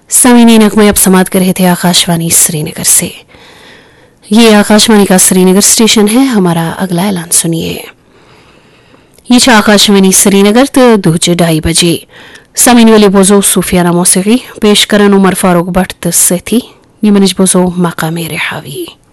सामीन नगमे अब समाप्त कर रहे थे आकाशवाणी श्रीनगर से। ये आकाशवाणी का श्रीनगर स्टेशन है। हमारा अगला ऐलान सुनिए। ये आकाशवाणी श्रीनगर तो 2:30 बजे सामीन वाले बोजो सूफियाना मौसीकी पेश करन उमर फारूक भट्ट से थी। ये मनज बोजो मकामे रिहावी।